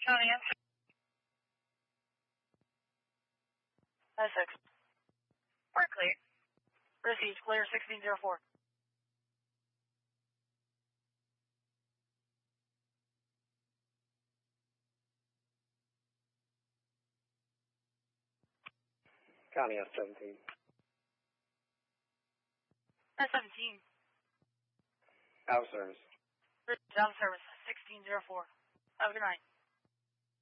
County in. Essex. We're clear. Received clear 1604. County S17. S17. Out of service. Out of service 1604. Have a good night.